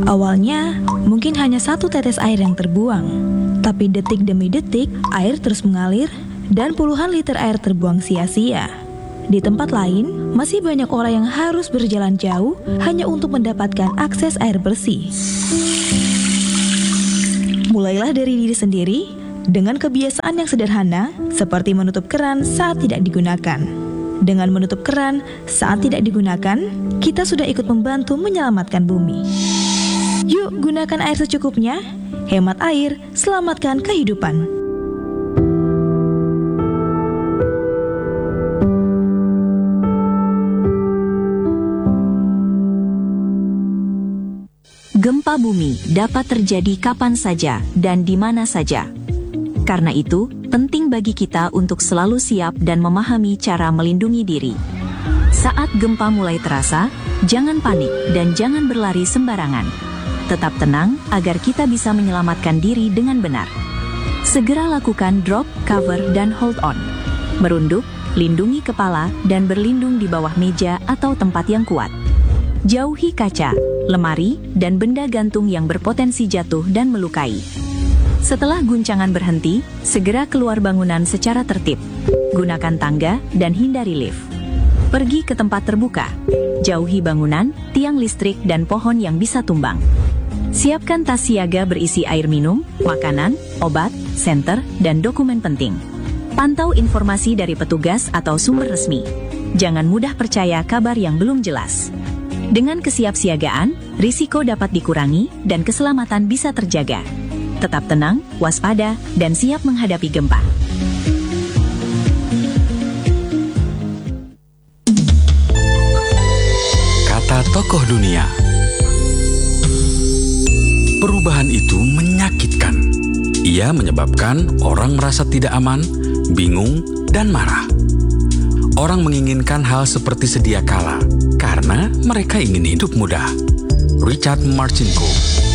Awalnya, mungkin hanya satu tetes air yang terbuang, tapi detik demi detik, air terus mengalir dan puluhan liter air terbuang sia-sia. Di tempat lain, masih banyak orang yang harus berjalan jauh hanya untuk mendapatkan akses air bersih. Mulailah dari diri sendiri dengan kebiasaan yang sederhana, seperti menutup keran saat tidak digunakan. Dengan menutup keran saat tidak digunakan, kita sudah ikut membantu menyelamatkan bumi. Yuk gunakan air secukupnya, hemat air, selamatkan kehidupan. Gempa bumi dapat terjadi kapan saja dan di mana saja. Karena itu, penting bagi kita untuk selalu siap dan memahami cara melindungi diri. Saat gempa mulai terasa, jangan panik dan jangan berlari sembarangan. Tetap tenang agar kita bisa menyelamatkan diri dengan benar. Segera lakukan drop, cover, dan hold on. Merunduk, lindungi kepala, dan berlindung di bawah meja atau tempat yang kuat. Jauhi kaca, lemari, dan benda gantung yang berpotensi jatuh dan melukai. Setelah guncangan berhenti, segera keluar bangunan secara tertib. Gunakan tangga dan hindari lift. Pergi ke tempat terbuka. Jauhi bangunan, tiang listrik, dan pohon yang bisa tumbang. Siapkan tas siaga berisi air minum, makanan, obat, senter, dan dokumen penting. Pantau informasi dari petugas atau sumber resmi. Jangan mudah percaya kabar yang belum jelas. Dengan kesiapsiagaan, risiko dapat dikurangi dan keselamatan bisa terjaga. Tetap tenang, waspada, dan siap menghadapi gempa. Kata tokoh dunia. Perubahan itu menyakitkan. Ia menyebabkan orang merasa tidak aman, bingung, dan marah. Orang menginginkan hal seperti sedia kala karena mereka ingin hidup mudah. Richard Marcinko.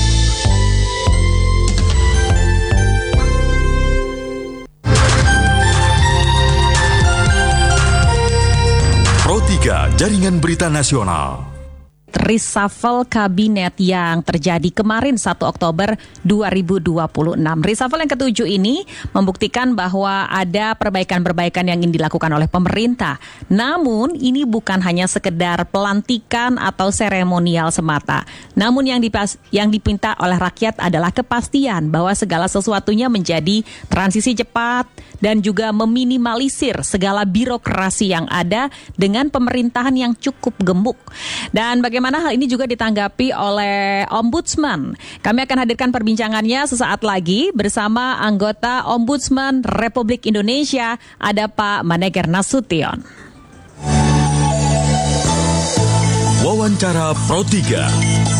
Pro 3 Jaringan Berita Nasional. Reshuffle kabinet yang terjadi kemarin 1 Oktober 2026. Reshuffle yang ketujuh ini membuktikan bahwa ada perbaikan-perbaikan yang ingin dilakukan oleh pemerintah. Namun ini bukan hanya sekedar pelantikan atau seremonial semata. Namun yang dipinta oleh rakyat adalah kepastian bahwa segala sesuatunya menjadi transisi cepat dan juga meminimalisir segala birokrasi yang ada dengan pemerintahan yang cukup gemuk. Dan bagaimana hal ini juga ditanggapi oleh Ombudsman. Kami akan hadirkan perbincangannya sesaat lagi bersama anggota Ombudsman Republik Indonesia, ada Pak Maneger Nasution. Wawancara Pro 3.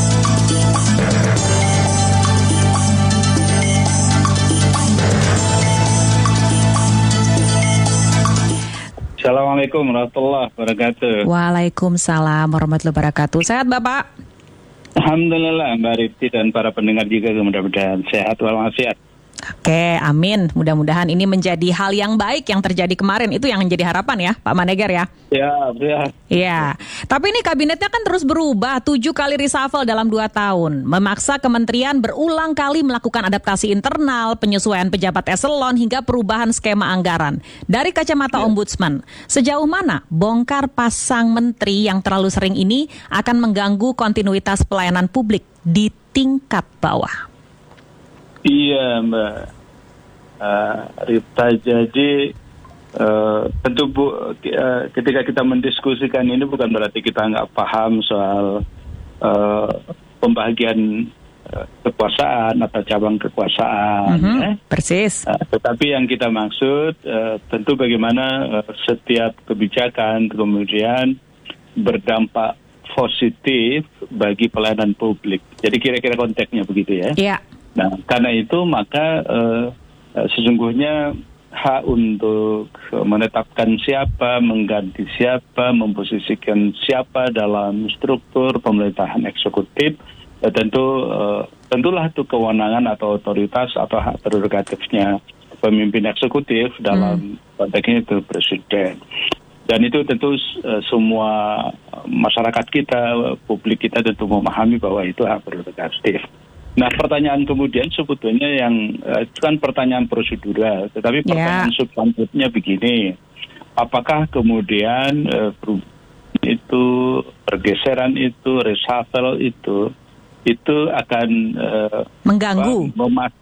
Assalamualaikum warahmatullahi wabarakatuh. Waalaikumsalam warahmatullahi wabarakatuh. Sehat Bapak? Alhamdulillah Mbak Riti dan para pendengar juga mudah-mudahan sehat walafiat. Oke, amin. Mudah-mudahan ini menjadi hal yang baik yang terjadi kemarin. Itu yang menjadi harapan ya, Pak Maneger ya? Ya. Iya. Tapi ini kabinetnya kan terus berubah. 7 kali reshuffle dalam 2 tahun. Memaksa kementerian berulang kali melakukan adaptasi internal, penyesuaian pejabat eselon, hingga perubahan skema anggaran. Dari kacamata Ombudsman, sejauh mana bongkar pasang menteri yang terlalu sering ini akan mengganggu kontinuitas pelayanan publik di tingkat bawah? Iya Mbak Rita, jadi tentu ketika kita mendiskusikan ini bukan berarti kita nggak paham soal pembagian kekuasaan atau cabang kekuasaan. Persis. Tetapi yang kita maksud tentu bagaimana setiap kebijakan kemudian berdampak positif bagi pelayanan publik. Jadi kira-kira konteksnya begitu ya. Iya. Nah, karena itu maka sesungguhnya hak untuk menetapkan siapa, mengganti siapa, memposisikan siapa dalam struktur pemerintahan eksekutif, tentulah itu kewenangan atau otoritas atau hak prerogatifnya pemimpin eksekutif dalam konteks itu presiden. Dan itu tentu semua masyarakat kita, publik kita tentu memahami bahwa itu hak prerogatif. Nah, pertanyaan kemudian sebetulnya yang itu kan pertanyaan prosedural, tetapi pertanyaan substantifnya begini: apakah kemudian itu pergeseran itu, reshuffle itu akan mengganggu,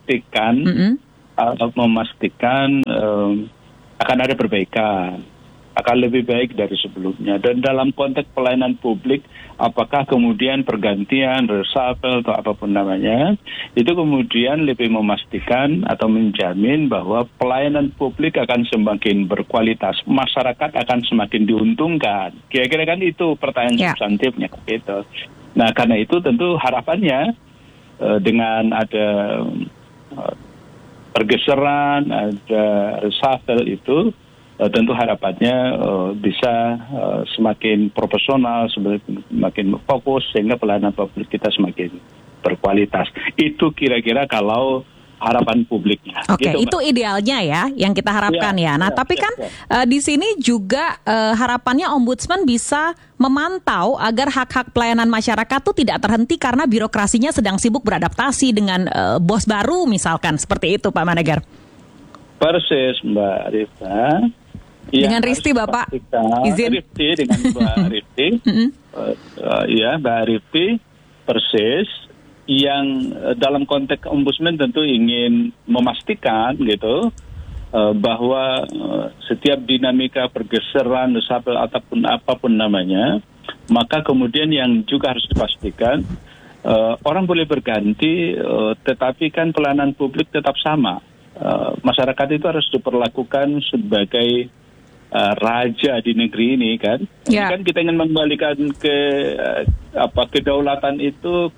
memastikan akan ada perbaikan, akan lebih baik dari sebelumnya. Dan dalam konteks pelayanan publik, apakah kemudian pergantian, reshuffle atau apapun namanya, itu kemudian lebih memastikan atau menjamin bahwa pelayanan publik akan semakin berkualitas, masyarakat akan semakin diuntungkan. Kira-kira kan itu pertanyaan substantifnya gitu. Nah, karena itu tentu harapannya dengan ada pergeseran, ada reshuffle itu, tentu harapannya bisa semakin profesional, semakin fokus, sehingga pelayanan publik kita semakin berkualitas. Itu kira-kira kalau harapan publiknya. Oke, gitu, itu idealnya ya, yang kita harapkan ya. Nah, tapi kan di sini juga harapannya Ombudsman bisa memantau agar hak-hak pelayanan masyarakat itu tidak terhenti karena birokrasinya sedang sibuk beradaptasi dengan bos baru misalkan, seperti itu Pak Manegar. Persis Mbak Rifda. Dengan Risti Bapak izin. Rifti dengan Mbak Rifti. Ya, Mbak Rifti persis yang dalam konteks Ombudsman tentu ingin memastikan gitu bahwa setiap dinamika pergeseran, reshuffle ataupun apapun namanya, maka kemudian yang juga harus dipastikan orang boleh berganti, tetapi kan pelayanan publik tetap sama. Masyarakat itu harus diperlakukan sebagai raja di negeri ini kan. Ini kan kita ingin mengembalikan kedaulatan itu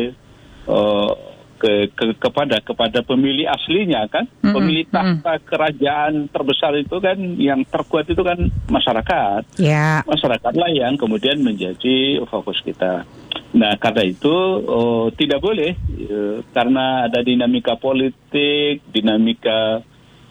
kepada pemilih aslinya kan. Pemilih tahta kerajaan terbesar itu kan, yang terkuat itu kan masyarakat. Masyarakatlah yang kemudian menjadi fokus kita. Nah, karena itu tidak boleh karena ada dinamika politik, dinamika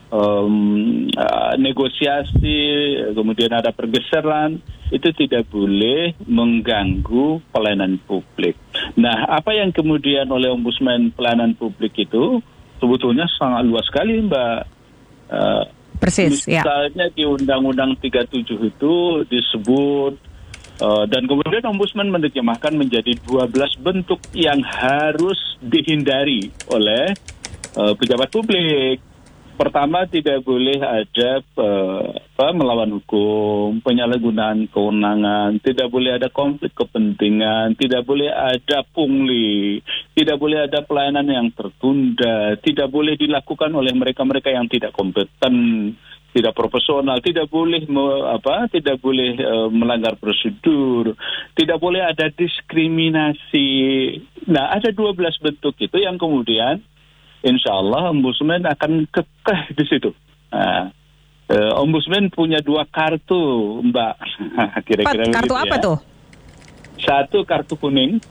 negosiasi, kemudian ada pergeseran, itu tidak boleh mengganggu pelayanan publik. Nah, apa yang kemudian oleh Ombudsman pelayanan publik itu sebetulnya sangat luas sekali, Mbak. Persis, misalnya di Undang-Undang 37 itu disebut, dan kemudian Ombudsman menerjemahkan menjadi 12 bentuk yang harus dihindari oleh pejabat publik. Pertama, tidak boleh ada melawan hukum, penyalahgunaan kewenangan, tidak boleh ada konflik kepentingan, tidak boleh ada pungli, tidak boleh ada pelayanan yang tertunda, tidak boleh dilakukan oleh mereka-mereka yang tidak kompeten, tidak profesional, tidak boleh melanggar prosedur, tidak boleh ada diskriminasi. Nah, ada 12 bentuk itu yang kemudian insya Allah Ombudsman akan kekeh di situ. Nah, Ombudsman punya 2 kartu, Mbak. Kira-kira kartu apa tuh? 1 kartu kuning,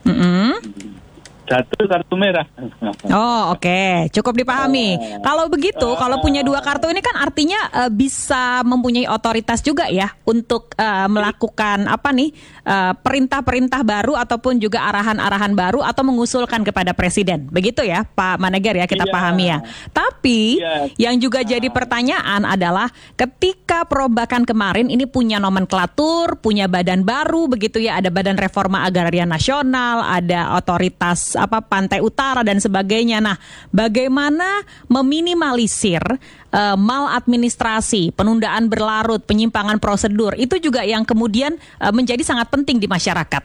1 kartu merah. Oh, oke. Cukup dipahami. Kalau begitu, kalau punya 2 kartu ini kan artinya bisa mempunyai otoritas juga ya untuk melakukan perintah-perintah baru ataupun juga arahan-arahan baru atau mengusulkan kepada presiden. Begitu ya, Pak Manegar ya, kita pahami ya. Tapi yang juga jadi pertanyaan adalah ketika perombakan kemarin ini punya nomenklatur, punya badan baru begitu ya, ada Badan Reforma Agraria Nasional, ada otoritas Pantai Utara dan sebagainya. Nah, bagaimana meminimalisir maladministrasi, penundaan berlarut, penyimpangan prosedur, itu juga yang kemudian menjadi sangat penting di masyarakat.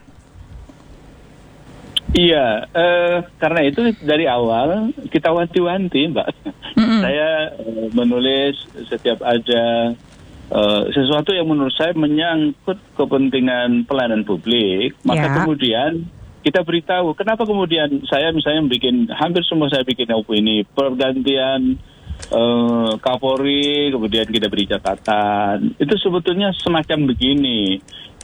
Iya, karena itu dari awal kita wanti-wanti, Mbak. Saya menulis setiap ada sesuatu yang menurut saya menyangkut kepentingan pelayanan publik, maka kemudian kita beritahu. Kenapa kemudian saya misalnya hampir semua saya bikin opini, pergantian Kapolri, kemudian kita beri catatan. Itu sebetulnya semacam begini.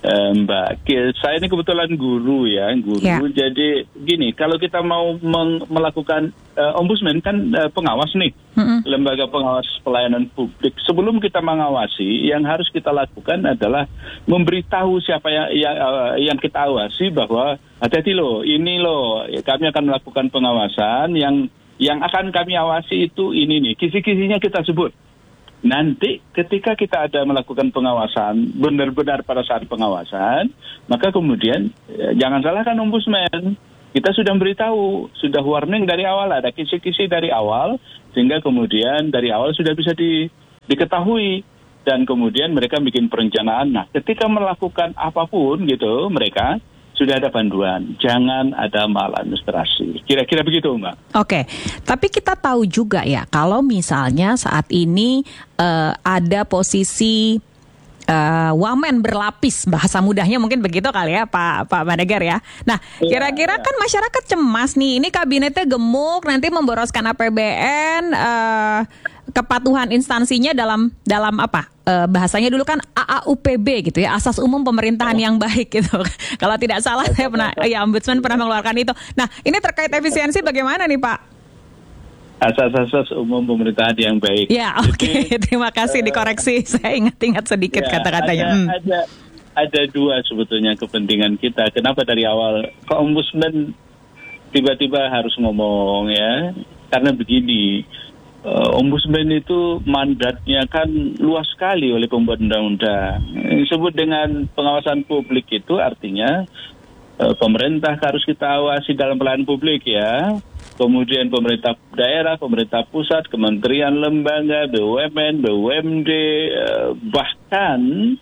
Mbak, saya ini kebetulan guru ya, Ya. Jadi gini, kalau kita mau melakukan ombudsman kan pengawas nih, lembaga pengawas pelayanan publik. Sebelum kita mengawasi, yang harus kita lakukan adalah memberitahu siapa yang kita awasi bahwa hati-hati loh, ini loh, kami akan melakukan pengawasan yang akan kami awasi itu ini nih, kisi-kisinya kita sebut. Nanti ketika kita ada melakukan pengawasan, benar-benar pada saat pengawasan, maka kemudian jangan salahkan ombudsman. Kita sudah beritahu, sudah warning dari awal, ada kisi-kisi dari awal, sehingga kemudian dari awal sudah bisa diketahui. Dan kemudian mereka bikin perencanaan. Nah, ketika melakukan apapun gitu, mereka sudah ada panduan, jangan ada maladministrasi. Kira-kira begitu, Mbak. Oke, tapi kita tahu juga ya, kalau misalnya saat ini ada posisi wamen berlapis, bahasa mudahnya mungkin begitu kali ya, Pak Manegar ya. Nah, kira-kira kan masyarakat cemas nih, ini kabinetnya gemuk, nanti memboroskan APBN, kepatuhan instansinya dalam apa? Bahasanya dulu kan AAUPB gitu ya, Asas Umum Pemerintahan yang Baik gitu. Kalau tidak salah saya Ombudsman pernah mengeluarkan itu. Nah, ini terkait efisiensi bagaimana nih, Pak? Asas-asas umum pemerintahan yang baik. Ya, oke. Terima kasih dikoreksi. Saya ingat-ingat sedikit kata-katanya. Ada dua sebetulnya kepentingan kita. Kenapa dari awal kok ombudsman tiba-tiba harus ngomong ya? Karena begini, ombudsman itu mandatnya kan luas sekali oleh pembuat undang-undang. Disebut dengan pengawasan publik itu artinya pemerintah harus kita awasi dalam pelayanan publik ya. Kemudian pemerintah daerah, pemerintah pusat, kementerian, lembaga, BUMN, BUMD, bahkan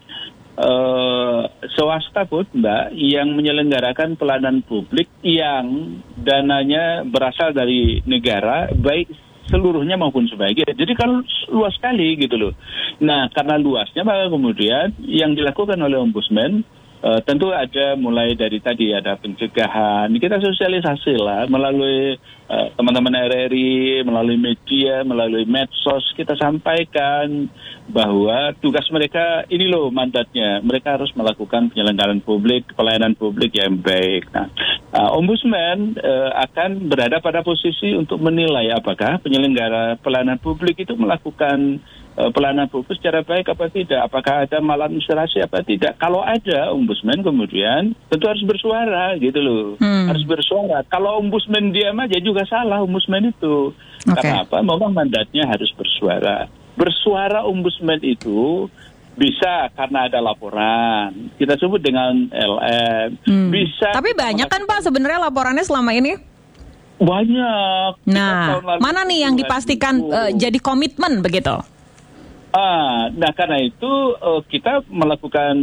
swasta pun, Mbak, yang menyelenggarakan pelayanan publik yang dananya berasal dari negara, baik seluruhnya maupun sebagian. Jadi kan luas sekali gitu loh. Nah, karena luasnya maka kemudian yang dilakukan oleh ombudsman tentu ada mulai dari tadi ada pencegahan, kita sosialisasi lah melalui teman-teman RRI, melalui media, melalui medsos, kita sampaikan bahwa tugas mereka ini loh mandatnya, mereka harus melakukan penyelenggaraan publik, pelayanan publik yang baik. Nah, ombudsman akan berada pada posisi untuk menilai apakah penyelenggara pelayanan publik itu melakukan pelayanan publik secara baik apa tidak, apakah ada maladministrasi apa tidak. Kalau ada, ombudsman kemudian tentu harus bersuara gitu loh, harus bersuara. Kalau ombudsman diam aja juga salah ombudsman itu. Karena apa? Memang mandatnya harus bersuara. Bersuara ombudsman itu bisa karena ada laporan, kita sebut dengan LM. Bisa. Tapi banyak kan Pak sebenarnya laporannya selama ini? Banyak. Nah, mana nih yang dipastikan jadi komitmen begitu? Nah karena itu kita melakukan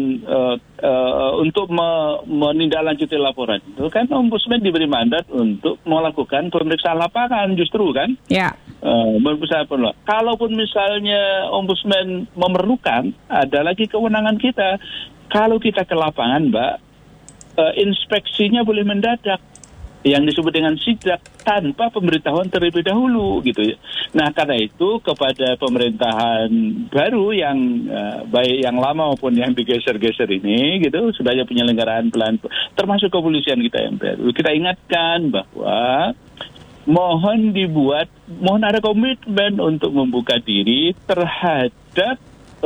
untuk menindaklanjuti laporan itu kan ombudsman diberi mandat untuk melakukan pemeriksaan lapangan justru kan? Ya. Kalaupun misalnya ombudsman memerlukan, ada lagi kewenangan kita. Kalau kita ke lapangan, Mbak, inspeksinya boleh mendadak, yang disebut dengan sidak tanpa pemberitahuan terlebih dahulu gitu ya. Nah karena itu kepada pemerintahan baru yang baik yang lama maupun yang digeser-geser ini gitu sebagai penyelenggaraan pelayanan termasuk kepolisian kita yang baru, kita ingatkan bahwa mohon ada komitmen untuk membuka diri terhadap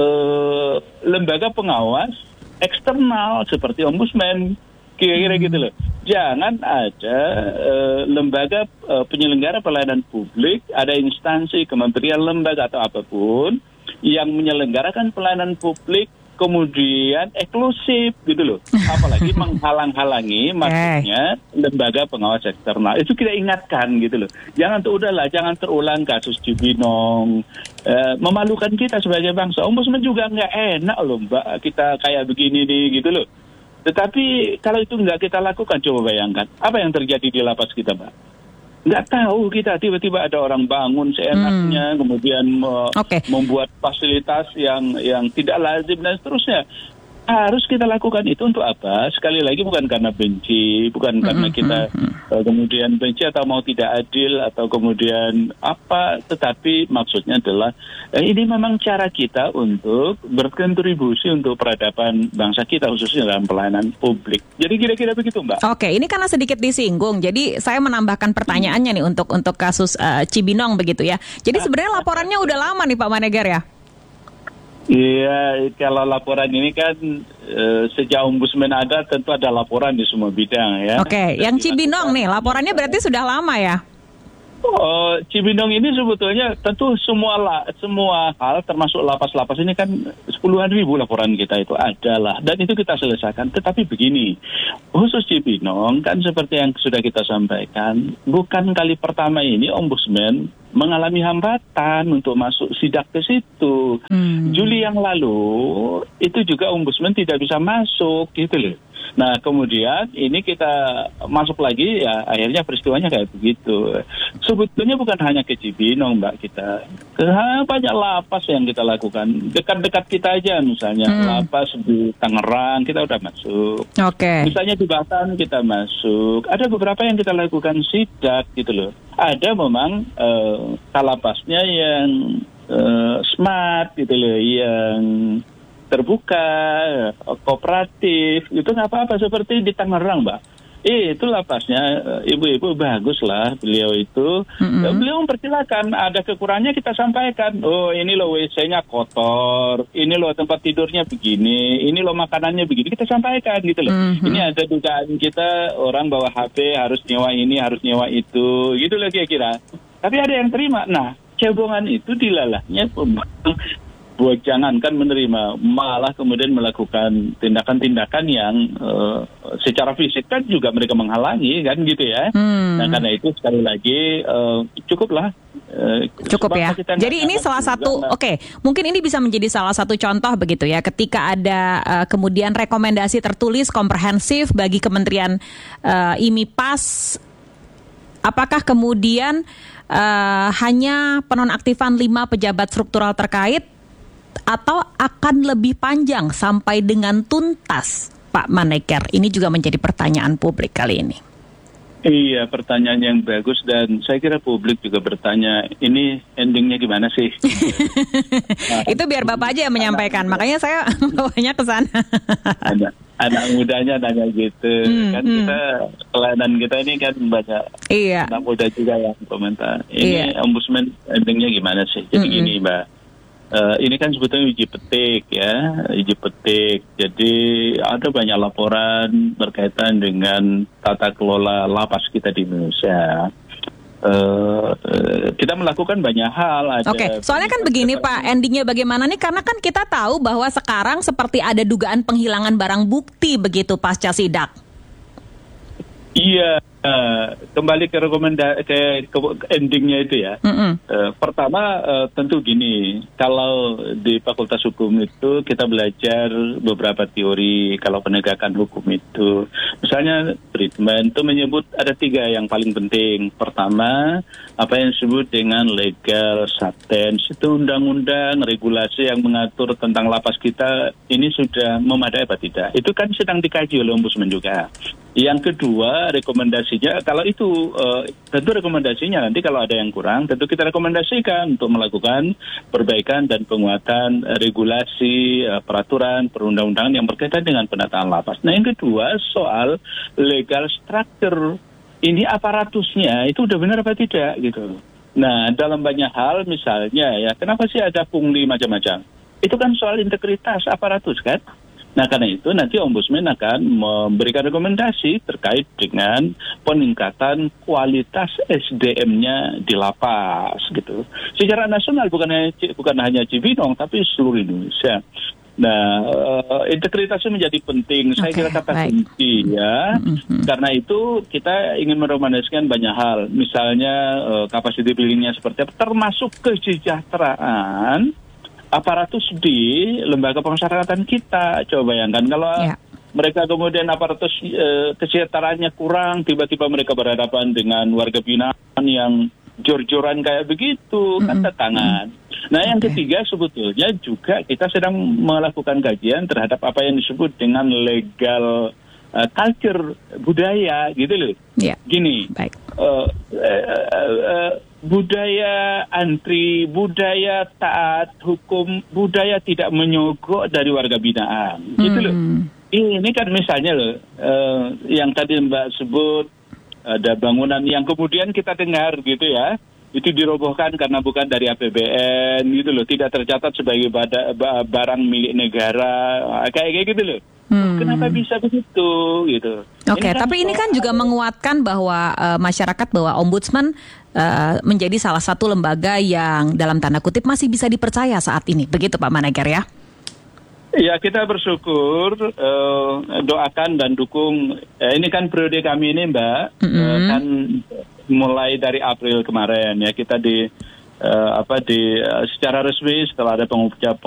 lembaga pengawas eksternal seperti ombudsman. Kira-kira gitu loh. Jangan ada lembaga penyelenggara pelayanan publik, ada instansi, kementerian, lembaga atau apapun yang menyelenggarakan pelayanan publik kemudian eksklusif gitu loh. Apalagi menghalang-halangi maksudnya lembaga pengawas eksternal. Itu kita ingatkan gitu loh. Jangan terulang kasus Cibinong. Memalukan kita sebagai bangsa. Ombudsman juga nggak enak loh Mbak, kita kayak begini nih gitu loh. Tetapi kalau itu nggak kita lakukan, coba bayangkan apa yang terjadi di lapas kita, Mbak. Nggak tahu kita, tiba-tiba ada orang bangun seenaknya, kemudian membuat fasilitas yang tidak lazim dan seterusnya. Harus kita lakukan itu untuk apa? Sekali lagi bukan karena benci, bukan karena kita kemudian benci atau mau tidak adil atau kemudian apa, tetapi maksudnya adalah ini memang cara kita untuk berkontribusi untuk peradaban bangsa kita khususnya dalam pelayanan publik. Jadi kira-kira begitu, Mbak. Oke, ini karena sedikit disinggung, jadi saya menambahkan pertanyaannya nih untuk kasus Cibinong begitu ya. Jadi sebenarnya laporannya udah lama nih Pak Maneger ya? Iya, kalau laporan ini kan sejak Ombudsman ada tentu ada laporan di semua bidang ya. Oke, yang Cibinong nih laporannya berarti sudah lama ya? Cibinong ini sebetulnya tentu semua hal termasuk lapas-lapas ini kan puluhan ribu laporan kita itu adalah, dan itu kita selesaikan. Tetapi begini, khusus Cibinong kan seperti yang sudah kita sampaikan, bukan kali pertama ini Ombudsman mengalami hambatan untuk masuk sidak ke situ. Juli yang lalu itu juga Ombudsman tidak bisa masuk gitu loh. Nah kemudian ini kita masuk lagi ya, akhirnya peristiwanya kayak begitu. Sebetulnya bukan hanya ke Cibinong Mbak, kita ke banyak lapas yang kita lakukan dekat-dekat kita aja, misalnya lapas di Tangerang kita udah masuk. Misalnya di Batam kita masuk. Ada beberapa yang kita lakukan sidak gitu loh. Ada memang kalapasnya yang smart gitu loh, yang terbuka, kooperatif, itu nggak apa-apa, seperti di Tangerang, Mbak. Itu lapasnya, ibu-ibu bagus lah beliau itu. Beliau mempersilakan, ada kekurangannya kita sampaikan. Oh ini loh WC-nya kotor, ini loh tempat tidurnya begini, ini loh makanannya begini, kita sampaikan gitu loh. Ini ada dugaan kita orang bawa HP harus nyewa ini, harus nyewa itu, gitu loh kira-kira. Tapi ada yang terima. Nah, cebongan itu dilalahnya buat jangankan menerima, malah kemudian melakukan tindakan-tindakan yang secara fisik kan juga mereka menghalangi kan gitu ya. Nah karena itu sekali lagi cukuplah. Cukup ya. Jadi ini salah satu, mungkin ini bisa menjadi salah satu contoh begitu ya, ketika ada kemudian rekomendasi tertulis komprehensif bagi Kementerian IMIPAS, apakah kemudian hanya penonaktifan 5 pejabat struktural terkait atau akan lebih panjang sampai dengan tuntas, Pak Maneger? Ini juga menjadi pertanyaan publik kali ini. Iya, pertanyaan yang bagus, dan saya kira publik juga bertanya, ini endingnya gimana sih? Itu biar Bapak aja yang menyampaikan, makanya saya bawanya ke sana. Anak mudanya nanya gitu, kan kita, pelayanan kita ini kan banyak anak muda juga yang komentar. Ini Ombudsman endingnya gimana sih? Jadi gini Mbak. Ini kan sebetulnya uji petik ya, uji petik. Jadi ada banyak laporan berkaitan dengan tata kelola lapas kita di Indonesia. Kita melakukan banyak hal. Soalnya kan begini Pak, endingnya bagaimana nih? Karena kan kita tahu bahwa sekarang seperti ada dugaan penghilangan barang bukti begitu pasca sidak. Iya, kembali ke endingnya itu ya. Pertama tentu gini, kalau di Fakultas Hukum itu kita belajar beberapa teori kalau penegakan hukum itu. Misalnya treatment itu menyebut ada 3 yang paling penting. Pertama, apa yang disebut dengan legal substance, itu undang-undang, regulasi yang mengatur tentang lapas kita ini sudah memadai apa tidak. Itu kan sedang dikaji oleh Ombudsman juga. Yang kedua, rekomendasinya, kalau itu tentu rekomendasinya nanti kalau ada yang kurang, tentu kita rekomendasikan untuk melakukan perbaikan dan penguatan regulasi, peraturan, perundang-undangan yang berkaitan dengan penataan lapas. Nah yang kedua, soal legal structure, ini aparatusnya itu udah benar apa tidak gitu. Nah dalam banyak hal misalnya ya, kenapa sih ada pungli macam-macam? Itu kan soal integritas aparatus kan? Nah karena itu nanti Ombudsman akan memberikan rekomendasi terkait dengan peningkatan kualitas SDM-nya di lapas gitu. Secara nasional bukan hanya Cibinong tapi seluruh Indonesia. Nah integritasnya menjadi penting. Saya kira kata kunci ya. Karena itu kita ingin merekomendasikan banyak hal. Misalnya capacity building-nya seperti apa, termasuk kesejahteraan aparatus di lembaga pemasyarakatan kita. Coba bayangkan kalau mereka kemudian aparatus kesejahteraannya kurang, tiba-tiba mereka berhadapan dengan warga binaan yang jor-joran kayak begitu, kan tantangan. Nah, yang ketiga sebetulnya juga kita sedang melakukan kajian terhadap apa yang disebut dengan legal culture budaya gitu loh. Ya. Gini, Baik. Budaya antri, budaya taat hukum, budaya tidak menyogok dari warga binaan, gitu loh. Ini kan misalnya loh, yang tadi Mbak sebut ada bangunan yang kemudian kita dengar gitu ya, itu dirobohkan karena bukan dari APBN gitu loh, tidak tercatat sebagai barang milik negara, kayak gitu loh. Kenapa bisa begitu gitu? Oke, tapi ini kan juga menguatkan bahwa masyarakat, bahwa ombudsman menjadi salah satu lembaga yang dalam tanda kutip masih bisa dipercaya saat ini. Begitu Pak Manager ya? Ya, kita bersyukur, doakan dan dukung. Ini kan periode kami ini Mbak, kan mulai dari April kemarin ya, kita secara resmi setelah ada pengucapan